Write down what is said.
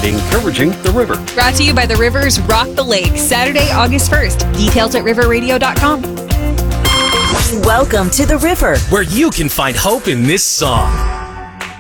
and encouraging the river. Brought to you by the Rivers Rock the Lake, Saturday, August 1st. Details at riverradio.com. Welcome to the river, where you can find hope in this song.